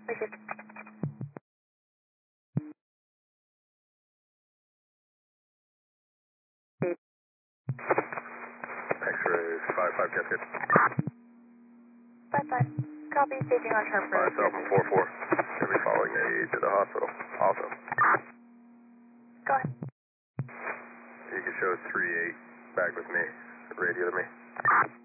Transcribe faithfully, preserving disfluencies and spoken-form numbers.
Wicked. X-ray five five, get good. five five. Copy, staging on sharp for five seven four four. Should be following A to the hospital. Also. Go ahead. You can show three eight back with me. Radio to me.